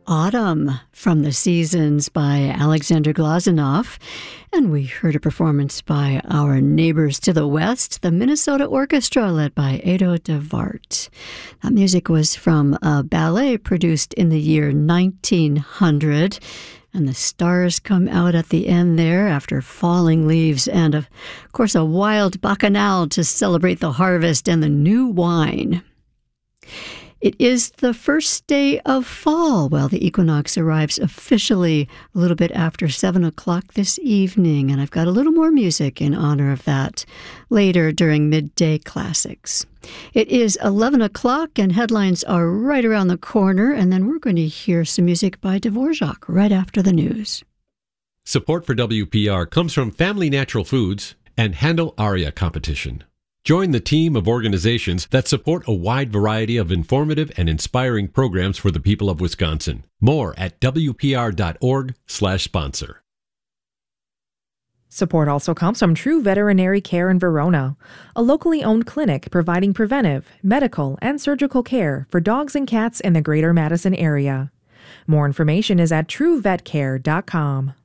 Autumn from the Seasons by Alexander Glazunov. And we heard a performance by our neighbors to the west, the Minnesota Orchestra, led by Edo de Wart. That music was from a ballet produced in the year 1900. And the stars come out at the end there after falling leaves and, of course, a wild bacchanal to celebrate the harvest and the new wine. It is the first day of fall. Well, the equinox arrives officially a little bit after 7 o'clock this evening, and I've got a little more music in honor of that later during Midday Classics. It is 11 o'clock, and headlines are right around the corner, and then we're going to hear some music by Dvorak right after the news. Support for WPR comes from Family Natural Foods and Handel Aria Competition. Join the team of organizations that support a wide variety of informative and inspiring programs for the people of Wisconsin. More at wpr.org/sponsor. Support also comes from True Veterinary Care in Verona, a locally owned clinic providing preventive, medical, and surgical care for dogs and cats in the greater Madison area. More information is at truevetcare.com.